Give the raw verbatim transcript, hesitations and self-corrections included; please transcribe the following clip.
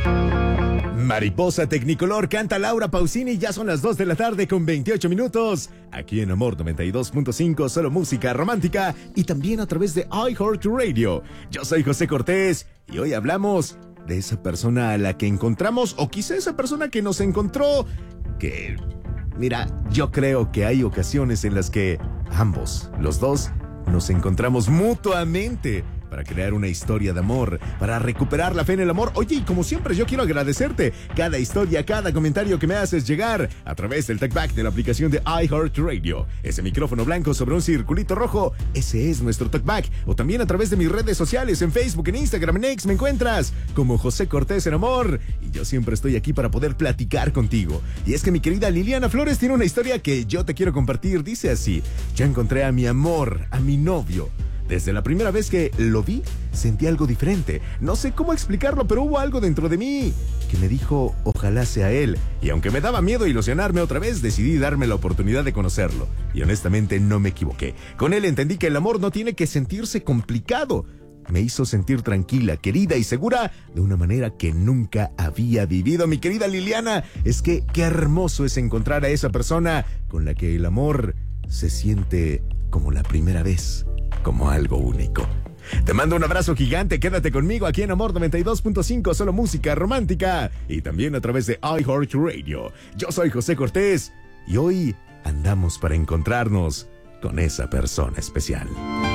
Mariposa Tecnicolor canta Laura Pausini, ya son las dos de la tarde con veintiocho minutos. Aquí en Amor noventa y dos punto cinco, solo música romántica y también a través de iHeartRadio. Yo soy José Cortés y hoy hablamos de esa persona a la que encontramos, o quizá esa persona que nos encontró, que, mira, yo creo que hay ocasiones en las que ambos, los dos, nos encontramos mutuamente para crear una historia de amor, para recuperar la fe en el amor. Oye, y como siempre yo quiero agradecerte cada historia, cada comentario que me haces llegar a través del TalkBack de la aplicación de iHeartRadio. Ese micrófono blanco sobre un circulito rojo, ese es nuestro TalkBack. O también a través de mis redes sociales, en Facebook, en Instagram, en X, me encuentras como José Cortés en Amor. Y yo siempre estoy aquí para poder platicar contigo. Y es que mi querida Liliana Flores tiene una historia que yo te quiero compartir. Dice así: yo encontré a mi amor, a mi novio. Desde la primera vez que lo vi, sentí algo diferente. No sé cómo explicarlo, pero hubo algo dentro de mí que me dijo, ojalá sea él. Y aunque me daba miedo ilusionarme otra vez, decidí darme la oportunidad de conocerlo. Y honestamente no me equivoqué. Con él entendí que el amor no tiene que sentirse complicado. Me hizo sentir tranquila, querida y segura de una manera que nunca había vivido. Mi querida Liliana, es que qué hermoso es encontrar a esa persona con la que el amor se siente como la primera vez, como algo único. Te mando un abrazo gigante, quédate conmigo aquí en Amor noventa y dos punto cinco, solo música romántica y también a través de iHeartRadio. Yo soy José Cortés y hoy andamos para encontrarnos con esa persona especial.